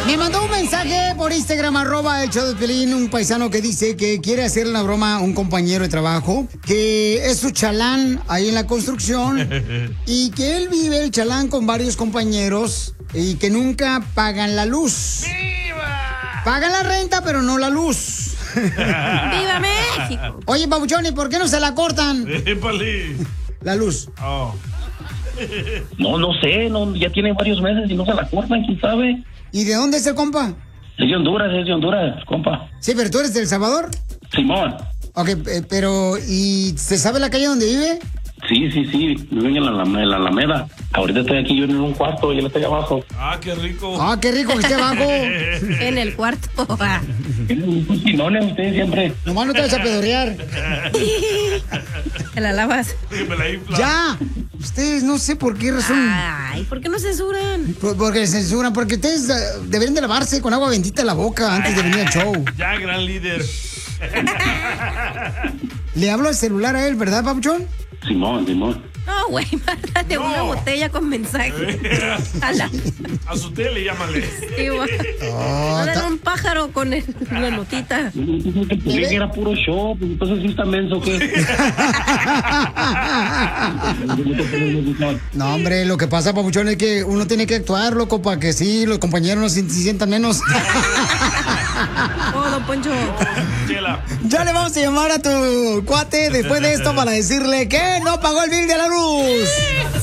Me mandó un mensaje por Instagram, @el show de Piolín, un paisano que dice que quiere hacerle una broma a un compañero de trabajo, que es su chalán ahí en la construcción y que él vive el chalán con varios compañeros y que nunca pagan la luz. ¡Viva! Pagan la renta, pero no la luz. ¡Viva México! Oye, papuchón, ¿y por qué no se la cortan? La luz. Oh. No sé, ya tiene varios meses y no se la cortan, quién sabe. ¿Y de dónde es el compa? Es de Honduras, compa. Sí, pero tú eres de El Salvador. Simón. Ok, pero ¿y se sabe la calle donde vive? Sí, viven en la Alameda. Ahorita estoy aquí yo en un cuarto y él está allá abajo. Ah, qué rico. Ah, qué rico que esté abajo. En el cuarto. No, ustedes siempre. Nomás no te vas a pedorear. Te la lavas. Me la infla. Ya. Ustedes no sé por qué razón. Ay, ¿por qué no censuran? Porque censuran, porque ustedes deberían de lavarse con agua bendita la boca antes de venir al show. Ya, gran líder. Le hablo al celular a él, ¿verdad, papuchón? Simón. No, güey, mándate una botella con mensaje. A su tele, llámale. Sí, güey. Mándale un pájaro con la notita. Pensé que era puro show, pues entonces sí está menso, ¿qué? No, hombre, lo que pasa, papuchón, es que uno tiene que actuar, loco, para que sí, los compañeros no se sientan menos. Oh, don Poncho. Ya le vamos a llamar a tu cuate después de esto para decirle que no pagó el bill de la luz.